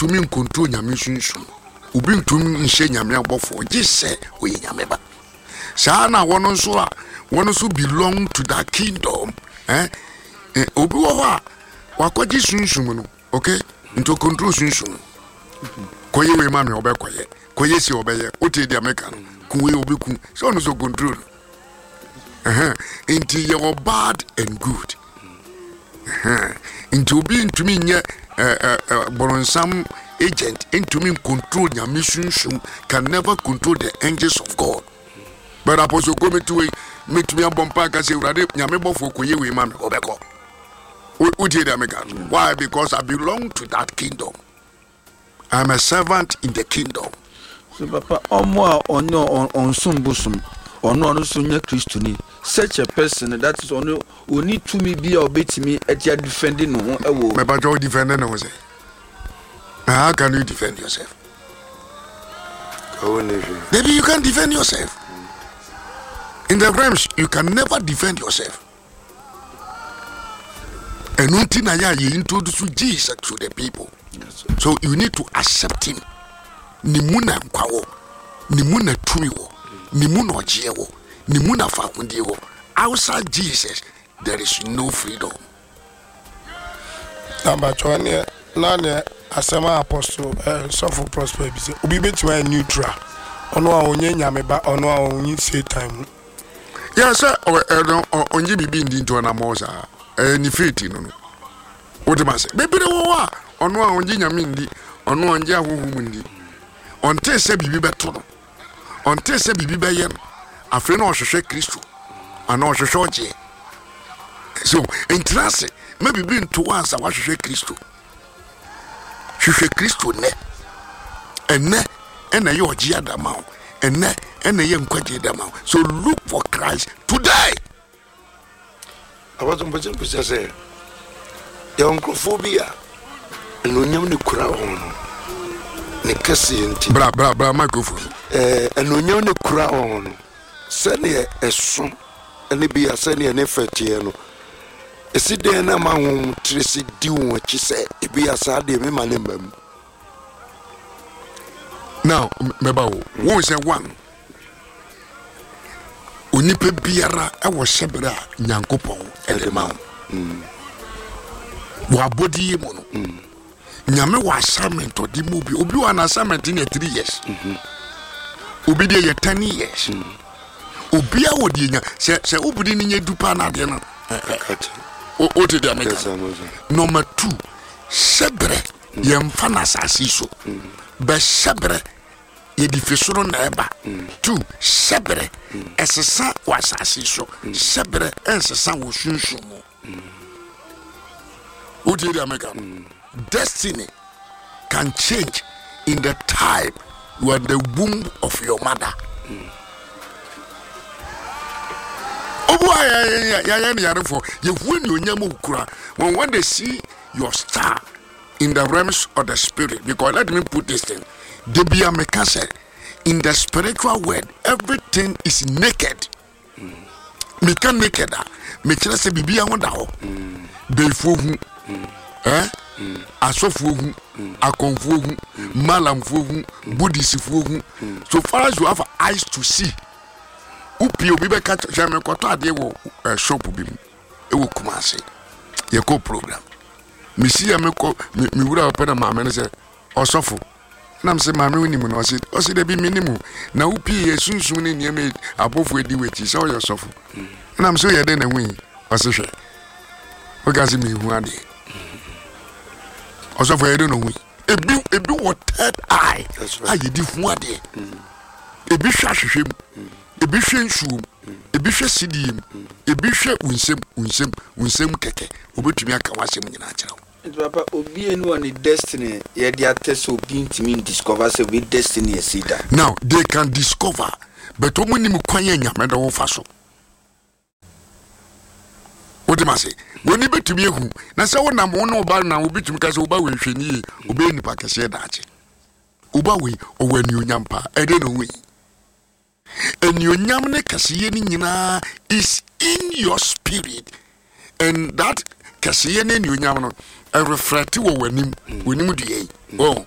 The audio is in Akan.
ntumi control nyame sunsun obi ntumi nhye nyame abofo je se oye nyame ba saa na wono so belong to that kingdom obi wo ho a wakoji sunsun no okay into control sunsun koye we ma me obekoye koye si obeye oti di America kuwe obi ku so no so control into your bad and good into be ntumi nye boronsam agent ntumi control nyame sunsun can never control the angels of God. But apostle go me to me bompa ka say urade nyame bofo koye we ma me obeko oti di America. Why? Because I belong to that kingdom. I'm a servant in the kingdom. So papa omo on sumbusum ono so nya Christo ni such a person that is only to me be obetimi etia defending no ewo me ba jo defend no say how can you defend yourself? Maybe you can defend yourself. In the realms you can never defend yourself. And until now you introduce Jesus to the people. Yes, so you need to accept him. Nimuna kwawo, nimuna tumiwo, nimuna ojewo, nimuna fakundiwo. Outside Jesus, there is no freedom. Number 20, nane asema apostle suffer prosper bi say obi betima neutral. Ono a onye nyame ba ono a onye Satan. Yeah, sir, onye bibi ndi nto na moza. Ni faith no. What am I say? Baby wo ono a onye nyame ndi, ono onye ahohum ndi. Onte se bibi beto no. Onte se bibi beye no. Afre na ohwehwe Kristo. Ana ohwehwe oje. So, entrance, maybe be into once I hwehwe Kristo. Hwehwe Kristo ne. Ene ye oje adama. Ene ye nkwaje adama. So look for Christ today. I was on the say, young phobia, and no nyam ne kura ono. Ne kase nti. Bra microphone. And no nyam ne kura ono. Sene eson, ene bia sene ne fetie no. Esi den na ma hom tresi di won chi se e bia sa de me ma ne mbam. Now, meba wo say one. Onipa biara e wo sebra nyankopon e de ma wa body mo no nyame wa assignment odi mo bi obi wa na assignment in 3 years obi de ye 10 years obi a wodi nya se obudi ni nya dupa na de no o te de ameka. Number 2 sebre ye mfa na asasi so be sebre ye di fesoro na eba 2 sebre esesa wa asasi so sebre esesa wo sunsumo o te de ameka. Destiny can change in the time you are the womb of your mother. When they see your star in the realms of the spirit, because let me put this thing, they be a mekase in the spiritual world, everything is naked. Me can naked. Me can say bibi a wonder ho. Befu asofu akonfu malamfu buddhist. So far as you have eyes to see, upi obi be catch jame kwato ade wo shop bi mu e wo Kumasi ye ko program mi si ya me ko mi wura opena ma me se osofu na mse ma me woni mu no o se de bi minimu na upi ye sunsun ni niam abofu edi wechi se o yo osofu na mse ye de na wi o se hwe o ga se mi hu ade osofu ye de no wi ebi what third eye aye di hu ade ebi hwa hwehwem ebi hwe nsuom ebi hwe sidiem ebi hwe unsem keke obetumi aka wasem nyina akira. Papa obi enu on destiny ye dia test obi ntimi discover say we destiny is that. Now they can discover but omuni mu kwanya nyame da wo fa so. What am I say? Woni betumi ehu na se wona mo na oba na obetumi ka se oba we hwani oba nipa kese da ache. Oba we owani onyampa ede no we. And your nyamne kasiye ni nyina is in your spirit, and that kasiye ni nyamno reflect wo wanim di oh